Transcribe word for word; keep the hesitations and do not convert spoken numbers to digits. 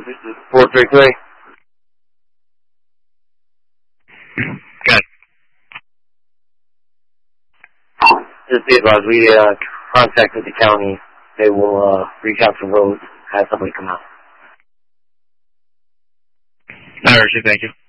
this is four three three. Good. Just be advised, we uh, contacted the county. They will uh, reach out to roads, have somebody come out. All right, thank you.